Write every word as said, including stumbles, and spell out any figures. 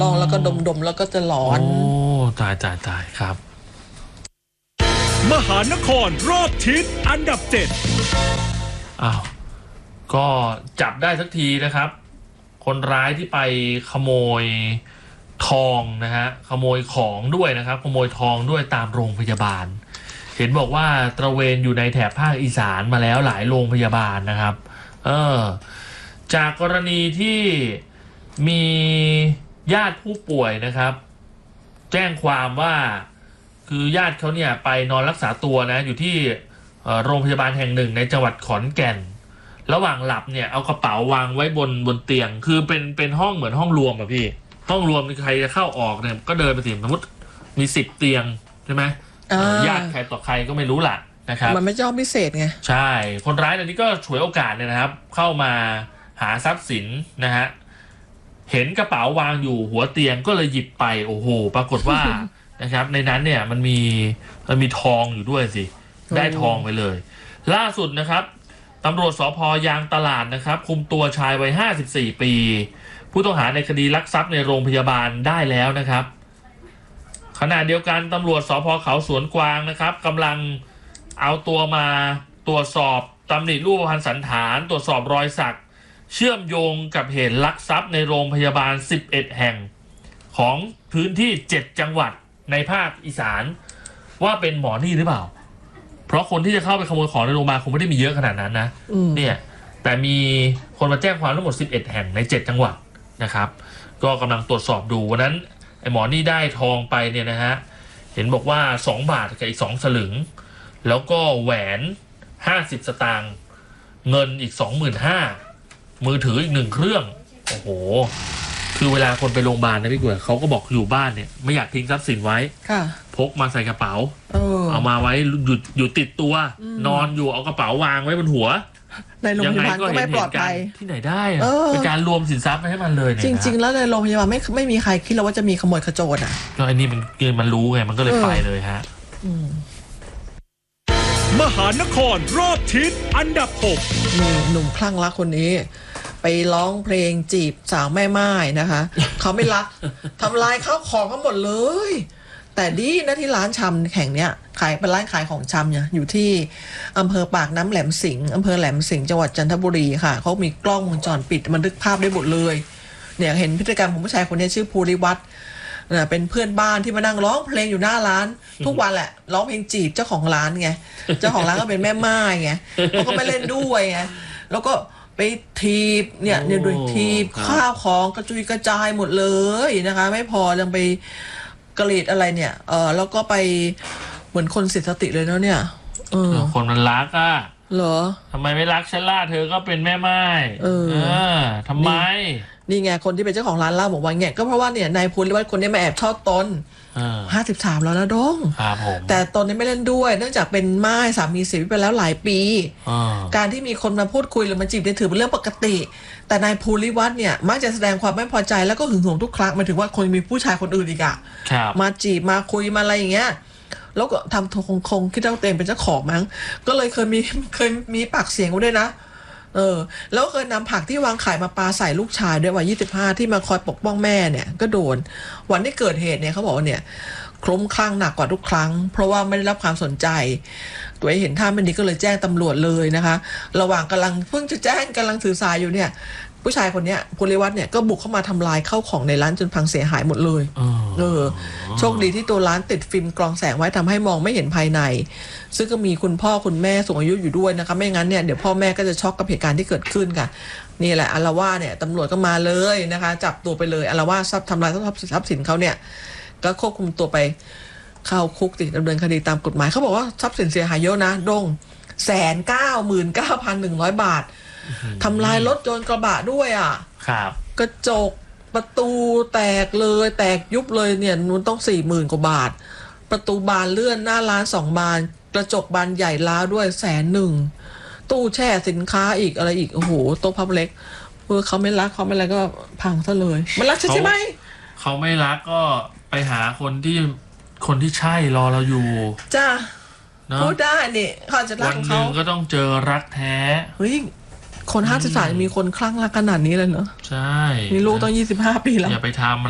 ลองแล้วก็ดมๆแล้วก็จะหลอนโอ้ตายตายตายครับมหานครรอบทิศอันดับเจ็ดอ้าวก็จับได้สักทีนะครับคนร้ายที่ไปขโมยทองนะฮะขโมยของด้วยนะครับขโมยทองด้วยตามโรงพยาบาลเห็นบอกว่าตระเวนอยู่ในแถบภาคอีสานมาแล้วหลายโรงพยาบาลนะครับเออจากกรณีที่มีญาติผู้ป่วยนะครับแจ้งความว่าคือญาติเขาเนี่ยไปนอนรักษาตัวนะอยู่ที่โรงพยาบาลแห่งหนึ่งในจังหวัดขอนแก่นระหว่างหลับเนี่ยเอากระเป๋าวางไว้บนบนเตียงคือเป็นเป็นห้องเหมือนห้องรวมอะพี่ห้องรวมใครจะเข้าออกเนี่ยก็เดินไปสิสมมติมีสิบเตียงใช่ไหมญาติใครต่อใครก็ไม่รู้ล่ะนะครับมันไม่ใช่ห้องพิเศษไงใช่คนร้ายในนี้ก็ฉวยโอกาสเนี่ยนะครับเข้ามาหาทรัพย์สินนะฮะเห็นกระเป๋าวางอยู่หัวเตียงก็เลยหยิบไปโอ้โหปรากฏว่า นะครับในนั้นเนี่ยมันมีมันมีทองอยู่ด้วยสิได้ทองไปเลยล่าสุดนะครับตำรวจสภ.ยางตลาดนะครับคุมตัวชายวัยห้าสิบสี่ปีผู้ต้องหาในคดีลักทรัพย์ในโรงพยาบาลได้แล้วนะครับขณะเดียวกันตำรวจสภ.เขาสวนกวางนะครับกำลังเอาตัวมาตรวจสอบตำหนิรูปพรรณสันฐานตรวจสอบรอยสักเชื่อมโยงกับเหตุลักทรัพย์ในโรงพยาบาลสิบเอ็ดแห่งของพื้นที่เจ็ดจังหวัดในภาคอีสานว่าเป็นหมอนี่หรือเปล่าเพราะคนที่จะเข้าไปขโมยของในโรงพยาบาลคงไม่ได้มีเยอะขนาดนั้นนะเนี่ยแต่มีคนมาแจ้งความทั้งหมดสิบเอ็ดแห่งในเจ็ดจังหวัดนะครับก็กำลังตรวจสอบดูวันนั้นไอ้หมอนี่ได้ทองไปเนี่ยนะฮะเห็นบอกว่าสองบาทกับอีกสองสลึงแล้วก็แหวนห้าสิบสตางค์เงินอีก สองหมื่นห้าพัน มือถืออีกหนึ่งเครื่องโอ้โหคือเวลาคนไปโรงพยาบาลนะพี่กุ้ยเขาก็บอกอยู่บ้านเนี่ยไม่อยากทิ้งทรัพย์สินไว้พกมาใส่กระเป๋า เออ เอามาไว้หยุดอยู่ติดตัวนอนอยู่เอากระเป๋าวางไว้บนหัวในโรงพยาบาลก็ไม่ปลอดภัยที่ไหนได้อะเป็นการรวมสินทรัพย์ให้มันเลยเนี่ยจริงๆแล้วในโรงพยาบาลไม่ไม่มีใครคิดแล้วว่าจะมีขโมยขโจรอ่ะก็อันนี้มันมันรู้ไงมันก็เลยไปเลยฮะมหานครรอบทิศอันดับหกนี่หนุ่มคลั่งรักคนนี้ไปร้องเพลงจีบสาวแม่ไม้นะคะเขาไม่รักทำลายข้าวของทั้งหมดเลยแต่ดีนะที่ร้านชำแห่งเนี้ยขายเป็นร้านขายของชำเนี่ยอยู่ที่อำเภอปากน้ำแหลมสิงห์อำเภอแหลมสิงห์จังหวัดจันทบุรีค่ะเขามีกล้องวงจรปิดบันทึกภาพได้หมดเลยเนี่ยเห็นพฤติกรรมของผู้ชายคนนี้ชื่อภูริวัฒน์เป็นเพื่อนบ้านที่มานั่งร้องเพลงอยู่หน้าร้านทุกวันแหละร้องเพลงจีบเจ้าของร้านไงเจ้าของร้านก็เป็นแม่ไม้ไงเขาก็ไม่เล่นด้วยไงแล้วก็ไปทีบเนี่ยเนี่ยโดยทีบข้าวของกระจุยกระจายหมดเลยนะคะไม่พอยังไปกรีดอะไรเนี่ยเออแล้วก็ไปเหมือนคนเสียสติเลยเนาะเนี่ยเออคนมันรักอ่ะเหรอทำไมไม่รักฉันล่ะเธอก็เป็นแม่ไม้เออเออทำไมนี่ไงคนที่เป็นเจ้าของร้านเล่าบอกว่าเนี่ยก็เพราะว่าเนี่ยนายภูริวัฒน์คนนี้มาแอบชอบตนห้าสิบสามแล้วนะดงแต่ตนนี้ไม่เล่นด้วยเนื่องจากเป็นม่ายสามีเสียชีวิตไปแล้วหลายปีการที่มีคนมาพูดคุยหรือมาจีบเนี่ยถือเป็นเรื่องปกติแต่นายภูริวัฒน์เนี่ยมักจะแสดงความไม่พอใจแล้วก็หึงหวงทุกครั้งหมายถึงว่าคนมีผู้ชายคนอื่นอีกอะมาจีบมาคุยมาอะไรอย่างเงี้ยแล้วก็ทำคงคงคิดว่าตัวเองเป็นเจ้าของมั้งก็เลยเคยมีเคยมีปากเสียงกันด้วยนะเออแล้วเคยนำผักที่วางขายมาปาใส่ลูกชายด้วยวัยยี่สิบห้าที่มาคอยปกป้องแม่เนี่ยก็โดนวันที่เกิดเหตุเนี่ยเขาบอกว่าเนี่ยคลุ้มคลั่งหนักกว่าทุกครั้งเพราะว่าไม่ได้รับความสนใจตัวเองเห็นท่าไม่ดีก็เลยแจ้งตำรวจเลยนะคะระหว่างกำลังเพิ่งจะแจ้งกำลังสื่อสารอยู่เนี่ยผู้ชายคนนี้ภูริวัฒน์เนี่ยก็บุกเข้ามาทำลายข้าวของในร้านจนพังเสียหายหมดเลยเออโชคดีที่ตัวร้านติดฟิล์มกรองแสงไว้ทำให้มองไม่เห็นภายในซึ่งก็มีคุณพ่อคุณแม่สูงอายุอยู่ด้วยนะคะไม่งั้นเนี่ยเดี๋ยวพ่อแม่ก็จะช็อกกับเหตุการณ์ที่เกิดขึ้นค่ะนี่แหละอาละวาดเนี่ยตำรวจก็มาเลยนะคะจับตัวไปเลยอาละวาดทรัพย์ทำลายทรัพย์สินเขาเนี่ยก็ควบคุมตัวไปเข้าคุกติดดำเนินคดีตามกฎหมายเขาบอกว่าทรัพย์สินเสียหายเยอะนะดงแสนเก้าหมื่นเก้าพันหนึ่งร้อยบาททำลายรถยนต์กระบะด้วยอ่ะครับกระจกประตูแตกเลยแตกยุบเลยเนี่ยนู้นต้องสี่หมื่นกว่าบาทประตูบานเลื่อนหน้าร้านสองบานกระจกบานใหญ่ล้าวด้วยแสนหนึ่งตู้แช่สินค้าอีกอะไรอีกโอ้โหโต๊ะพับเล็กเพื่อเขาไม่รักเขาไม่อะไรก็พังซะเลยมันรักใช่ไหมเขาไม่รักก็ไปหาคนที่คนที่ใช่รอเราอยู่จ้าพูดได้นี่เขาจะรักเขาวันหนึ่งก็ต้องเจอรักแท้เฮ้ยคนห้าสิบสามมีคนคลั่งรักขนาดนี้เลยเนอะใช่มีลูกต้องยี่สิบห้าปีแล้วอย่าไปทำ